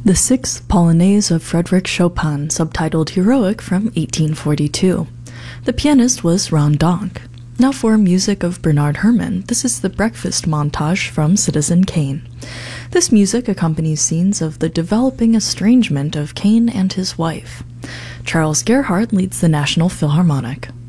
The Sixth Polonaise of Frédéric Chopin, subtitled Heroic from 1842. The pianist was Ron Donk. Now for music of Bernard Herrmann, this is the breakfast montage from Citizen Kane. This music accompanies scenes of the developing estrangement of Kane and his wife. Charles Gerhardt leads the National Philharmonic.